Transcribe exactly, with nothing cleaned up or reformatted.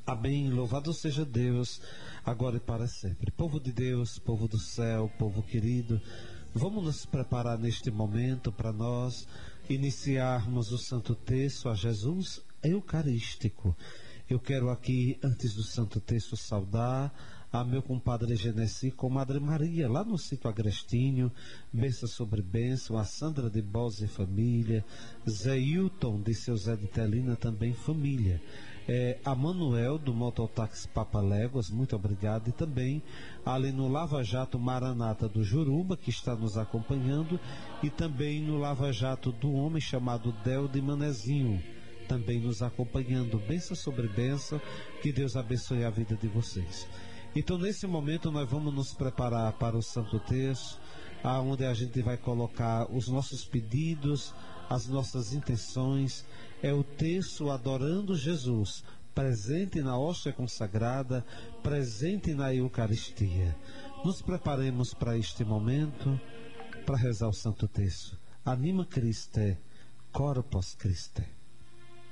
Amém. Louvado seja Deus, agora e para sempre. Povo de Deus, povo do céu, povo querido, vamos nos preparar neste momento para nós iniciarmos o Santo Terço a Jesus Eucarístico. Eu quero aqui, antes do Santo Terço, saudar a meu compadre Genesi com Madre Maria, lá no sítio Agrestinho, bênção sobre bênção, a Sandra de Bose e família, Zé Hilton de seu Zé de Telina, também família, é, a Manuel do Mototáxi Papa Léguas, muito obrigado, e também ali no Lava Jato Maranata do Juruba, que está nos acompanhando, e também no Lava Jato do homem chamado Del de Manezinho, também nos acompanhando. Bênção sobre bênção, que Deus abençoe a vida de vocês. Então, nesse momento, nós vamos nos preparar para o Santo Terço, aonde a gente vai colocar os nossos pedidos, as nossas intenções. É o terço adorando Jesus, presente na hóstia consagrada, presente na Eucaristia. Nos preparemos para este momento, para rezar o Santo Terço. Anima Christe, Corpus Christi.